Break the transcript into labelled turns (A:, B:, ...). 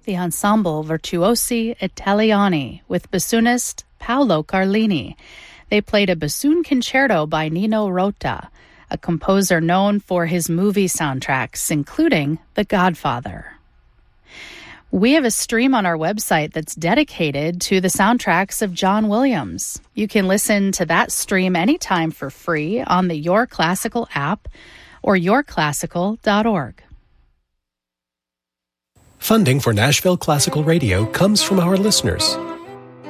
A: the Ensemble Virtuosi Italiani with bassoonist Paolo Carlini. They played a bassoon concerto by Nino Rota, a composer known for his movie soundtracks, including The Godfather. We have a stream on our website that's dedicated to the soundtracks of John Williams. You can listen to that stream anytime for free on the Your Classical app or yourclassical.org.
B: Funding for Nashville Classical Radio comes from our listeners.